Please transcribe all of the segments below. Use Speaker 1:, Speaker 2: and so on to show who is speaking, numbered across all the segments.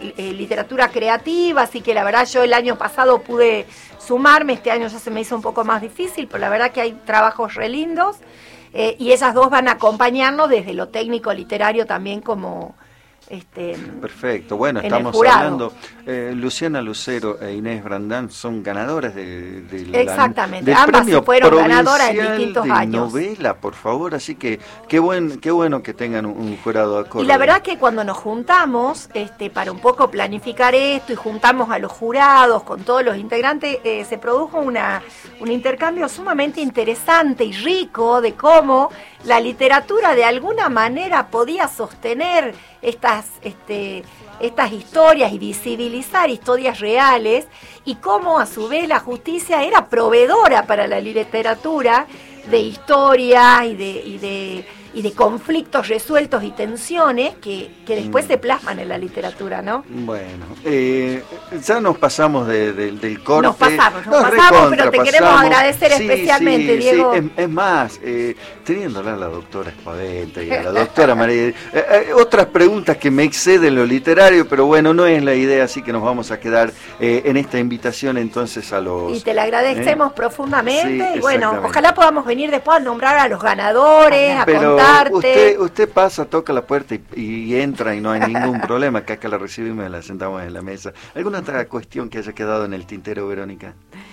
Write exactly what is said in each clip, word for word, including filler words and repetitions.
Speaker 1: eh, literatura creativa, así que la verdad yo el año pasado pude sumarme, este año ya se me hizo un poco más difícil, pero la verdad que hay trabajos re lindos, eh, y ellas dos van a acompañarnos desde lo técnico literario también como... Este,
Speaker 2: Perfecto, bueno, estamos hablando, eh, Luciana Lucero e Inés Brandán son ganadoras de, de la,
Speaker 1: exactamente,
Speaker 2: del
Speaker 1: ambas
Speaker 2: premio
Speaker 1: fueron ganadoras en distintos
Speaker 2: de
Speaker 1: años.
Speaker 2: novela, por favor, así que qué buen, qué bueno que tengan un, un jurado acorde.
Speaker 1: Y la verdad que cuando nos juntamos, este, para un poco planificar esto y juntamos a los jurados con todos los integrantes, eh, se produjo una, un intercambio sumamente interesante y rico de cómo la literatura de alguna manera podía sostener estas, este, estas historias y visibilizar historias reales, y cómo a su vez la justicia era proveedora para la literatura de historias y de, y de, y de conflictos resueltos y tensiones que, que después mm. se plasman en la literatura, ¿no?
Speaker 2: Bueno, eh, ya nos pasamos de, de, del corte.
Speaker 1: Nos pasamos, nos, nos pasamos, pero te queremos agradecer
Speaker 2: sí,
Speaker 1: especialmente,
Speaker 2: sí,
Speaker 1: Diego.
Speaker 2: Sí, es, es más, eh, teniéndola a la doctora Espaventa y a la doctora María, eh, eh, otras preguntas que me exceden lo literario, pero bueno, no es la idea, así que nos vamos a quedar eh, en esta invitación entonces a los...
Speaker 1: Y te la agradecemos ¿eh? profundamente,
Speaker 2: sí,
Speaker 1: y bueno, ojalá podamos venir después a nombrar a los ganadores, a
Speaker 2: pero
Speaker 1: contarte.
Speaker 2: Usted, usted pasa, toca la puerta y, y entra y no hay ningún problema, que acá la recibimos y la sentamos en la mesa. ¿Alguna otra cuestión que haya quedado en el tintero, Verónica?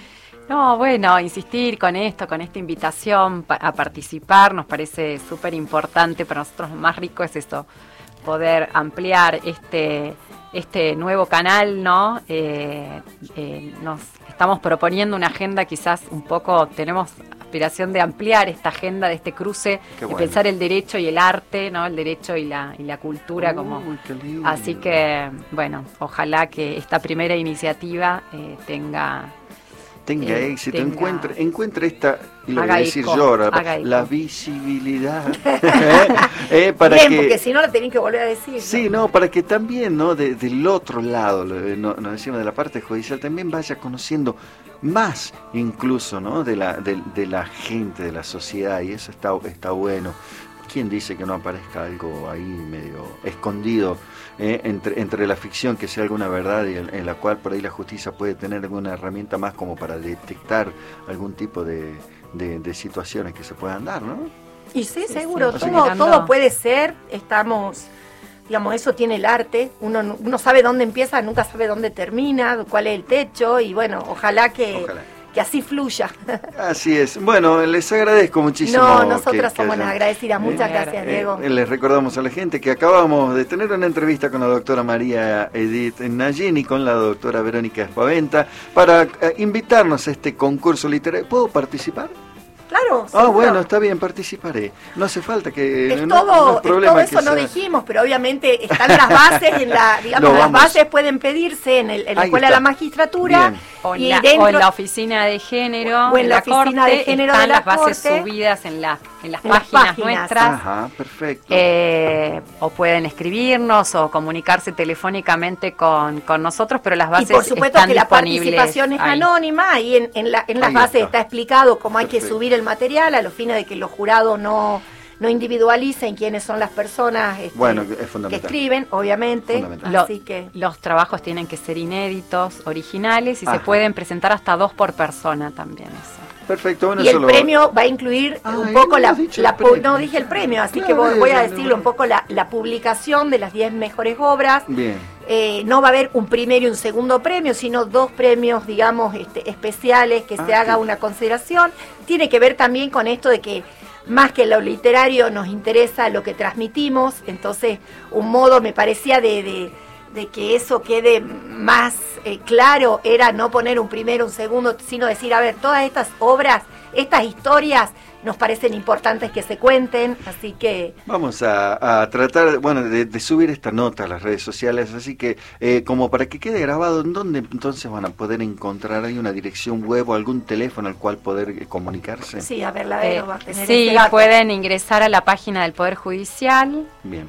Speaker 3: No, bueno, insistir con esto, con esta invitación a participar, nos parece súper importante. Para nosotros lo más rico es eso, poder ampliar este, este nuevo canal, ¿no? Eh, eh, nos estamos proponiendo una agenda, quizás un poco, tenemos aspiración de ampliar esta agenda, de este cruce,
Speaker 2: qué
Speaker 3: de
Speaker 2: bueno.
Speaker 3: pensar el derecho y el arte, ¿no? El derecho y la, y la cultura,
Speaker 2: Uy,
Speaker 3: como
Speaker 2: qué lindo.
Speaker 3: Así que, bueno, ojalá que esta primera iniciativa eh, tenga...
Speaker 2: tenga
Speaker 3: eh,
Speaker 2: éxito,
Speaker 3: tenga,
Speaker 2: encuentre, encuentre esta, y lo voy
Speaker 3: haga
Speaker 2: a decir
Speaker 3: eco,
Speaker 2: yo,
Speaker 3: haga
Speaker 2: la
Speaker 3: eco.
Speaker 2: visibilidad, ¿eh? Eh, para
Speaker 1: Bien,
Speaker 2: que,
Speaker 1: porque si no lo tienen que volver a decir.
Speaker 2: sí, no, para que también, ¿no? De, del otro lado, lo- no, nos decimos de la parte judicial, también vaya conociendo más incluso, ¿no? De la, de, de la gente, de la sociedad, y eso está, está bueno. ¿Quién dice que no aparezca algo ahí medio escondido eh, entre, entre la ficción, que sea alguna verdad y en, en la cual por ahí la justicia puede tener alguna herramienta más como para detectar algún tipo de, de, de situaciones que se puedan dar, ¿no?
Speaker 1: Y sí,
Speaker 3: Sí,
Speaker 1: seguro,
Speaker 3: sí,
Speaker 1: todo,
Speaker 3: mirando.
Speaker 1: todo puede ser, estamos, digamos, eso tiene el arte, uno, uno sabe dónde empieza, nunca sabe dónde termina, cuál es el techo, y bueno, ojalá que,
Speaker 2: Ojalá.
Speaker 1: que así fluya.
Speaker 2: Así es. Bueno, les agradezco muchísimo.
Speaker 1: No, nosotras
Speaker 2: que- que
Speaker 1: somos
Speaker 2: hayan-
Speaker 1: las agradecidas, muchas
Speaker 3: Eh,
Speaker 1: gracias,
Speaker 2: Eh,
Speaker 1: Diego.
Speaker 2: eh, les recordamos a la gente que acabamos de tener una entrevista con la doctora María Edith Nayén y con la doctora Verónica Espaventa para eh, invitarnos a este concurso literario. ¿Puedo participar?
Speaker 1: Claro,
Speaker 2: Ah,
Speaker 1: seguro.
Speaker 2: bueno, está bien, participaré. No hace falta que...
Speaker 1: Es
Speaker 2: no,
Speaker 1: todo,
Speaker 2: no es
Speaker 1: es
Speaker 2: problema
Speaker 1: todo eso
Speaker 2: que
Speaker 1: no
Speaker 2: sea-
Speaker 1: dijimos, pero obviamente están las bases, en la, digamos,
Speaker 2: Lo
Speaker 1: las
Speaker 2: vamos-
Speaker 1: bases pueden pedirse en, el, en la
Speaker 2: Ahí
Speaker 1: Escuela de
Speaker 2: está.
Speaker 1: la Magistratura.
Speaker 2: Bien.
Speaker 3: O en,
Speaker 1: Y
Speaker 3: la,
Speaker 1: dentro-
Speaker 3: o en la oficina de género,
Speaker 1: O en la oficina
Speaker 3: Corte,
Speaker 1: de género
Speaker 3: están
Speaker 1: de la
Speaker 3: las bases
Speaker 1: Corte.
Speaker 3: subidas en, la, en las
Speaker 1: En las
Speaker 3: páginas,
Speaker 1: páginas.
Speaker 3: nuestras.
Speaker 2: Ajá, perfecto.
Speaker 3: Eh, o pueden escribirnos o comunicarse telefónicamente con, con nosotros, pero las
Speaker 1: Y
Speaker 3: bases
Speaker 1: por supuesto
Speaker 3: están
Speaker 1: que la
Speaker 3: disponibles
Speaker 1: participación es
Speaker 3: ahí.
Speaker 1: anónima, ahí en, en, la, en las
Speaker 2: Ahí
Speaker 1: bases
Speaker 2: está.
Speaker 1: está. explicado cómo hay que
Speaker 2: Perfecto.
Speaker 1: subir el material a los fines de que los jurados no, no individualicen quiénes son las personas este,
Speaker 2: Bueno, es
Speaker 1: que
Speaker 2: fundamental.
Speaker 1: escriben, obviamente.
Speaker 2: Fundamental.
Speaker 3: Lo-
Speaker 1: Así que
Speaker 3: Los trabajos tienen que ser inéditos, originales, y
Speaker 2: Ajá.
Speaker 3: se pueden presentar hasta dos por persona también. Eso.
Speaker 2: Perfecto, bueno,
Speaker 1: y
Speaker 2: eso
Speaker 1: el
Speaker 2: lo-
Speaker 1: premio va a incluir
Speaker 2: Ah,
Speaker 1: un
Speaker 2: ¿y
Speaker 1: poco
Speaker 2: no
Speaker 1: la,
Speaker 2: has dicho
Speaker 1: la
Speaker 2: el
Speaker 1: pu-
Speaker 2: premio?
Speaker 1: no dije el premio, así
Speaker 2: Claro,
Speaker 1: que voy, voy a
Speaker 2: ya, ya,
Speaker 1: decirlo
Speaker 2: ya.
Speaker 1: un poco la, la publicación de las diez mejores obras.
Speaker 2: Bien.
Speaker 1: Eh, no va a haber un primero y un segundo premio, sino dos premios, digamos, este, especiales, que
Speaker 2: Ah,
Speaker 1: se haga
Speaker 2: qué-
Speaker 1: una consideración. Tiene que ver también con esto de que más que lo literario nos interesa lo que transmitimos, entonces un modo me parecía de, de, de que eso quede más eh, claro era no poner un primero, un segundo, sino decir, a ver, todas estas obras, estas historias nos parecen importantes que se cuenten, así que...
Speaker 2: Vamos a, a tratar, bueno, de, de subir esta nota a las redes sociales, así que eh, como para que quede grabado, ¿en dónde entonces van a poder encontrar? ¿Hay una dirección web o algún teléfono al cual poder eh, comunicarse?
Speaker 1: Sí, a ver, la
Speaker 3: Eh,
Speaker 1: Vero va a tener
Speaker 3: sí,
Speaker 1: ese dato.
Speaker 3: pueden ingresar a la página del Poder Judicial.
Speaker 2: Bien.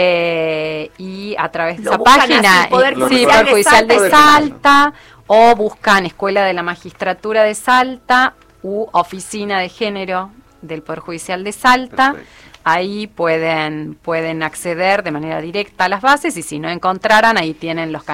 Speaker 3: Eh, y a través de
Speaker 1: Lo
Speaker 3: esa
Speaker 1: buscan
Speaker 3: página,
Speaker 1: así, Poder
Speaker 3: eh,
Speaker 2: Judicial
Speaker 3: sí,
Speaker 2: de
Speaker 3: Poder Judicial de
Speaker 2: Salta.
Speaker 3: Salta, o buscan Escuela de la Magistratura de Salta u Oficina de Género del Poder Judicial de Salta.
Speaker 2: Perfecto.
Speaker 3: Ahí pueden, pueden acceder de manera directa a las bases, y si no encontraran, ahí tienen los